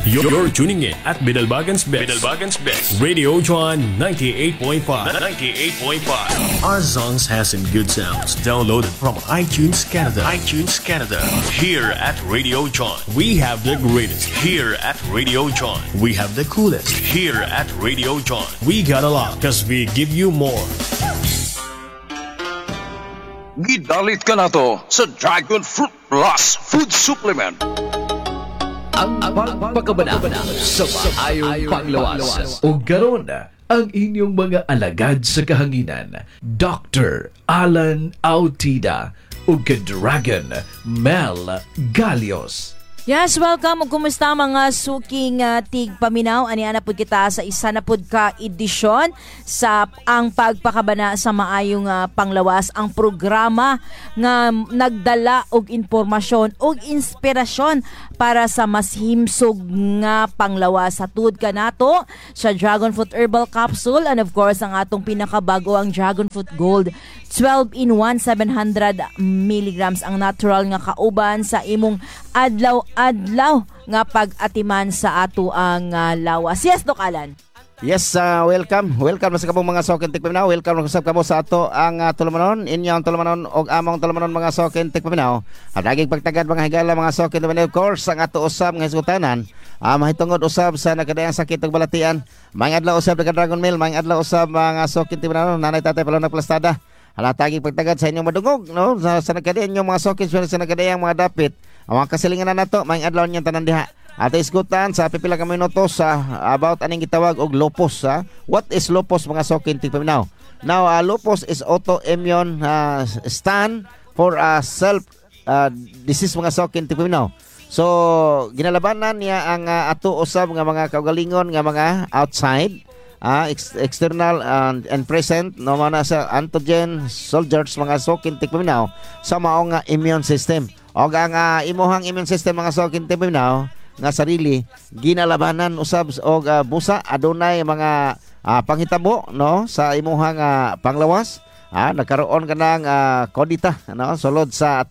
You're tuning in at Bidalbagan's Best. Radio John 98.5. Our songs has some good sounds. Downloaded from iTunes Canada. Here at Radio John, we have the greatest. Here at Radio John, we have the coolest. Here at Radio John, we got a lot because we give you more. Gidalit ka na to sa Dragon Fruit Plus Food Supplement. Ang pagpakabana sa maayong panglawas. O garon ang inyong mga alagad sa kahanginan, Dr. Alan Autida o Dragon Mel Galios. Yes, welcome. Kumusta mga suking tigpaminaw? Aniana pud kita sa isa na pud ka edisyon sa ang pagpakabana sa maayong panglawas, ang programa nga nagdala og impormasyon og inspirasyon para sa mas himsog nga panglawas. Satud ka nato sa Dragon Fruit Herbal Capsule and of course ang atong pinakabago ang Dragon Fruit Gold 12-in-1 700 milligrams ang natural nga kauban sa imong adlaw nga pag-atiman sa ato ang lawas. Yes, Doc Alan. Yes, welcome. Welcome sa kabong mga sokin tikpaminaw. Welcome sa kamo sa ato ang tulumanon, inyong tulumanon og among tulumanon mga sokin tikpaminaw. At aging pagtagad mga higala mga sokin tikpaminaw. Of course, ang ato usab nga hisgutanan, mahitungod usab sa nakadayang sakit ug balatian. Mga adlaw usab daga Dragon Mill, mga adlaw usab mga sokin tikpaminaw. Nanay tatay pala plastada. Halataging pagtagad sa inyong madungog, no? Sa nakadayang inyong mga sokin sa nakadayang mga dapit. Ang mga kasilingan na nato, mga adlaw niyang tanan diha. Ato isgutan sa pipila ka minutos about aning gitawag og lupus. What is lupus mga sokin tigpaminaw? Now, lupus is autoimmune stand for self disease mga sokin tigpaminaw. So, ginalabanan niya ang ato usab nga mga kaugalingon nga mga outside external and present no mana sa antigen soldiers mga sokin tigpaminaw sa mao nga immune system. Og ang imuhang immune system mga sokin tigpaminaw nga sarili ginalabanan usab og busa adunay mga panghitabo no sa imuhang panglawas. Nagkaroon ka ng kodita no sulod sa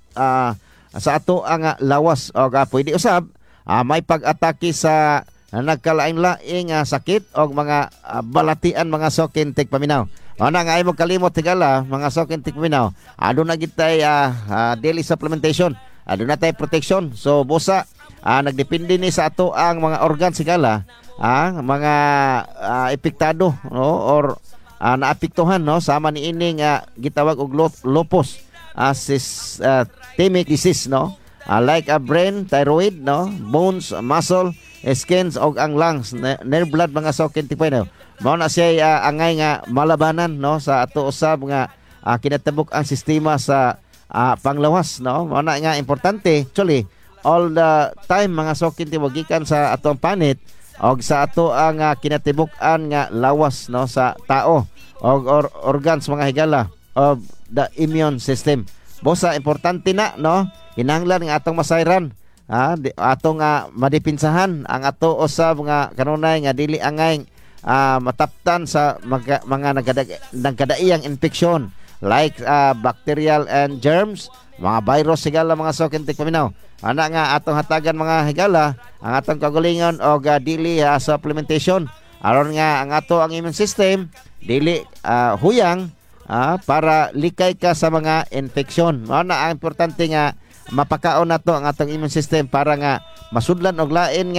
ato ang lawas og pwede usab may pag-atake sa nagkalain-laing sakit o mga balatian mga sokin tigpaminaw. Ana nga imo kalimot tigala mga sokin tigpaminaw. Aduna gitay daily supplementation. Aduna tay protection. So busa nagdepende ni sa ato ang mga organ sigala mga epektado no or naapektuhan no sama ni ining gitawag og lupus systemic disease no like a brain, thyroid no, bones, muscle, skins og ang lungs, nerve blood mga sokin tigpaminaw. Mao na siya angay nga malabanan no sa ato usab nga kinatabok ang sistema sa panglawas no. Mao na nga importante actually all the time mga sokin tiwagikan sa atong panit og sa ato ang kinatibuk-an nga lawas no sa tao og organs mga higala of the immune system. Bosa importante na no kinahanglan nga atong masayran atong madipinsahan ang ato usab nga kanunay nga dili angay mataptan sa mga nagkadaiyang infeksyon like bacterial and germs, mga virus sigala mga sokin tigpaminaw. Ana nga atong hatagan mga higala ang atong kagulingon og dili supplementation aron nga ang ato ang immune system dili huyang para likay ka sa mga infeksyon. Mao na ang importante nga mapakaon nato ang atong immune system para nga masudlan og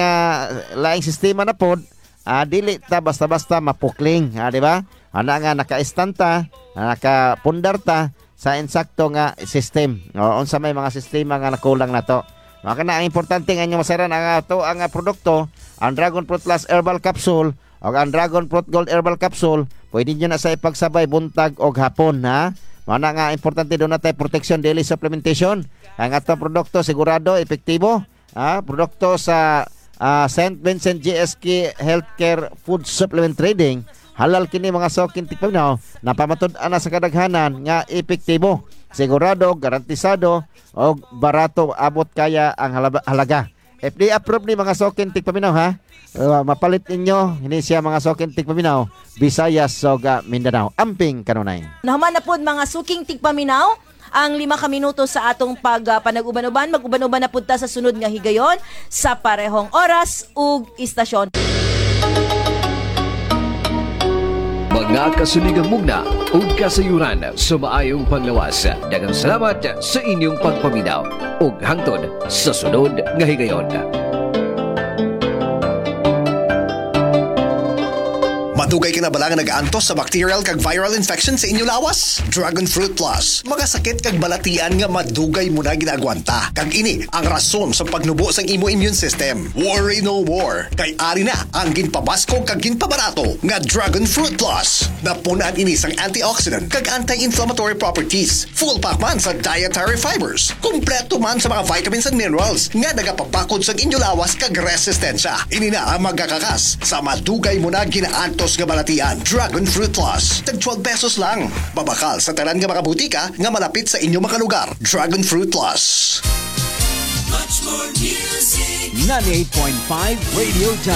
laing sistema na pod dili ta basta-basta mapukling di ba? Ana nga nakaistanta, nakapundar ta sa insakto nga system. Unsa may mga sistema nga nakulang nato. Maka na ang importante nga inyo masaran ang ato ang produkto, ang Dragon Fruit Plus Herbal Capsule o ang Dragon Fruit Gold Herbal Capsule. Pwede nyo na sa ipagsabay buntag o hapon Mana nga importante doon natin protection daily supplementation. Ang atong produkto sigurado epektibo. Produkto sa St. Vincent GSK Healthcare Food Supplement Trading. Halal kini mga sokin tigpaminaw na pamatud-an na sa kadaghanan nga epektibo. Sigurado, garantisado o barato abot kaya ang halaga. FDA approved ni mga sokin tigpaminaw mapalit ninyo ini siya mga sokin tigpaminaw Visayas, Soga, Mindanao. Amping kanunay. Naman na po mga suking tigpaminaw ang 5 ka minuto sa atong panag-uban-uban. Mag-uban-uban na punta sa sunod nga higayon sa parehong oras ug istasyon. Mga kasuligang mugna ug kasayuran sa maayong panglawas. Daghang salamat sa inyong pagpaminaw ug hangtod sa sunod nga higayon. Madugay ka na bala nga nag-antos sa bacterial kag viral infection sa inyo lawas? Dragon Fruit Plus. Mga sakit kag balatian nga madugay mo na ginagwanta. Kag ini ang rason sa pagnubo sang imo immune system. Worry no more. Kay ari na ang ginpabasko kag ginpabarato nga Dragon Fruit Plus. Napunan ini sang antioxidant kag anti-inflammatory properties. Full pack man sa dietary fibers. Kompleto man sa mga vitamins and minerals nga nagapapakod sa inyo lawas kag resistensya. Ini na ang magkakakas sa madugay mo na ginaantos nga balatian. Dragon Fruit Plus. Tag 12 pesos lang. Babakal sa tanan nga mga butika nga malapit sa inyo mga lugar. Dragon Fruit Plus. Much more music. 98.5 Radio Time.